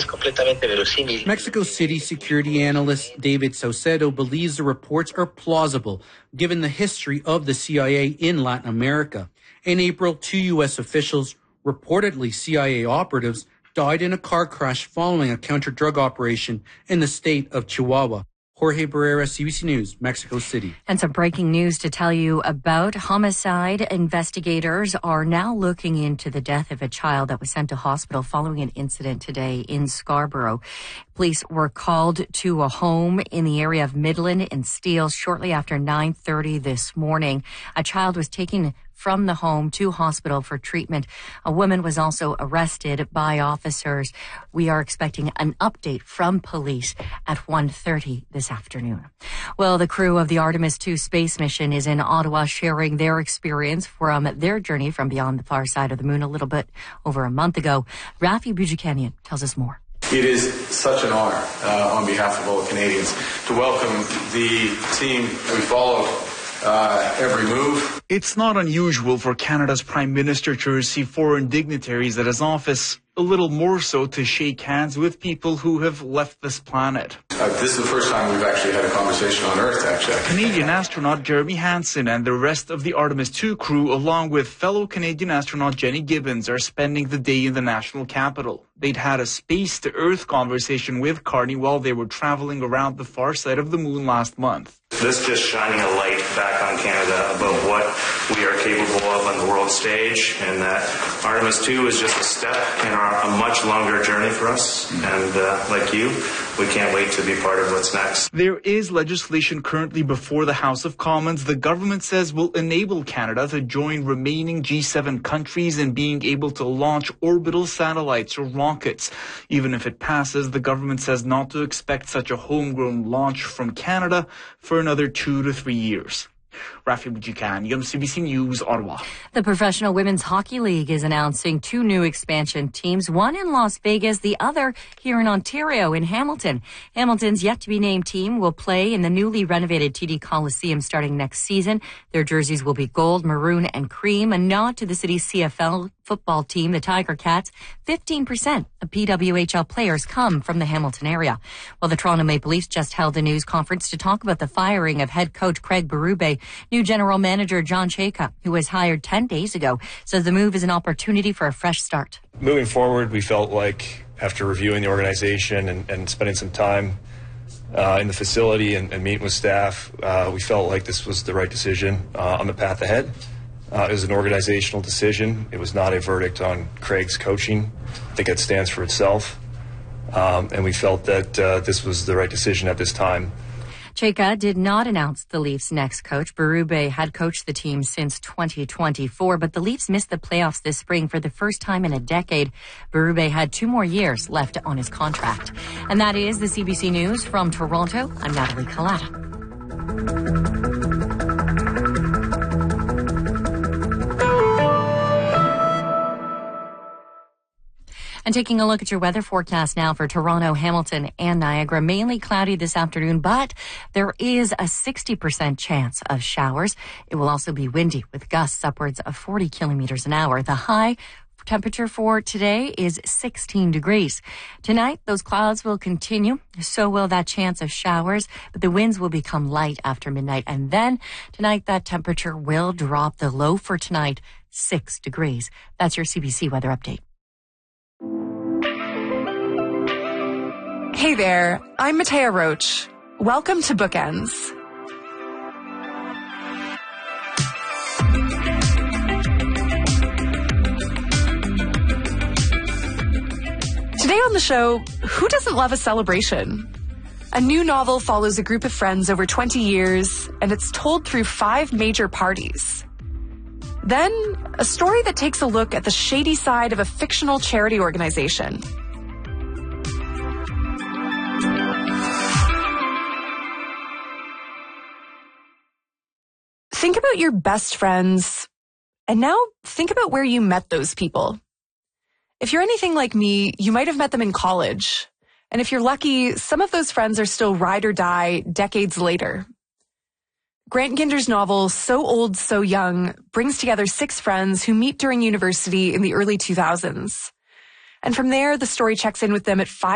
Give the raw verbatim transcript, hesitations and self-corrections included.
completamente verosímil. Mexico City security analyst David Saucedo believes the reports are plausible, given the history of the C I A in Latin America. In April, two U S officials, reportedly C I A operatives, died in a car crash following a counter-drug operation in the state of Chihuahua. Jorge Barrera, C B C News, Mexico City. And some breaking news to tell you about homicide. Investigators are now looking into the death of a child that was sent to hospital following an incident today in Scarborough. Police were called to a home in the area of Midland and Steele shortly after nine thirty this morning. A child was taken from the home to hospital for treatment. A woman was also arrested by officers. We are expecting an update from police at one thirty this afternoon. Well, the crew of the Artemis two space mission is in Ottawa sharing their experience from their journey from beyond the far side of the moon a little bit over a month ago. Rafi Boudjikanian tells us more. It is such an honor uh, on behalf of all Canadians to welcome the team that we followed uh, every move. It's not unusual for Canada's Prime Minister to receive foreign dignitaries at his office, a little more so to shake hands with people who have left this planet. Uh, this is the first time we've actually had a conversation on Earth, actually. Canadian astronaut Jeremy Hansen and the rest of the Artemis two crew, along with fellow Canadian astronaut Jenny Gibbons, are spending the day in the national capital. They'd had a space-to-Earth conversation with Carney while they were traveling around the far side of the moon last month. This just shining a light back on Canada about what we are capable of on the world stage, and that Artemis two is just a step in our, a much longer journey for us. And uh, like you, we can't wait to be part of what's next. There is legislation currently before the House of Commons the government says will enable Canada to join remaining G seven countries in being able to launch orbital satellites or rockets. Even if it passes, the government says not to expect such a homegrown launch from Canada for another two to three years. Rafi Boudjikanian, C B C News, Ottawa. The Professional Women's Hockey League is announcing two new expansion teams, one in Las Vegas, the other here in Ontario in Hamilton. Hamilton's yet-to-be-named team will play in the newly renovated T D Coliseum starting next season. Their jerseys will be gold, maroon, and cream, a nod to the city's C F L football team, the Tiger Cats. fifteen percent of P W H L players come from the Hamilton area. Well, the Toronto Maple Leafs just held a news conference to talk about the firing of head coach Craig Berube. New general manager John Chayka, who was hired ten days ago, says the move is an opportunity for a fresh start. Moving forward, we felt like after reviewing the organization and, and spending some time uh, in the facility and, and meeting with staff, uh, we felt like this was the right decision uh, on the path ahead. Uh, it was an organizational decision. It was not a verdict on Craig's coaching. I think it stands for itself. Um, and we felt that uh, this was the right decision at this time. Chayka did not announce the Leafs' next coach. Berube had coached the team since twenty twenty-four, but the Leafs missed the playoffs this spring for the first time in a decade. Berube had two more years left on his contract. And that is the C B C News from Toronto. I'm Natalie Collada. And taking a look at your weather forecast now for Toronto, Hamilton, and Niagara. Mainly cloudy this afternoon, but there is a sixty percent chance of showers. It will also be windy with gusts upwards of forty kilometers an hour. The high temperature for today is sixteen degrees. Tonight, those clouds will continue. So will that chance of showers, but the winds will become light after midnight. And then tonight, that temperature will drop. The low for tonight, six degrees. That's your C B C weather update. Hey there, I'm Matea Roach. Welcome to Bookends. Today on the show, who doesn't love a celebration? A new novel follows a group of friends over twenty years, and it's told through five major parties. Then, a story that takes a look at the shady side of a fictional charity organization. Think about your best friends, and now think about where you met those people. If you're anything like me, you might have met them in college. And if you're lucky, some of those friends are still ride or die decades later. Grant Ginder's novel, So Old, So Young, brings together six friends who meet during university in the early two thousands. And from there, the story checks in with them at five